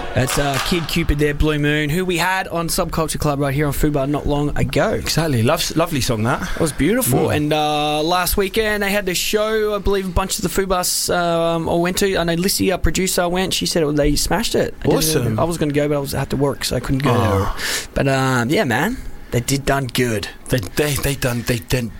That's Kid Cupid there, Blue Moon, who we had on Subculture Club right here on Fubar not long ago. Exactly. Lovely song, that. It was beautiful. Mm. And last weekend they had the show. I believe a bunch of the Fubas all went to. I know Lissy, our producer, went. She said they smashed it. Awesome. I was going to go, but I had to work, so I couldn't go. But yeah, man. They did done good. They done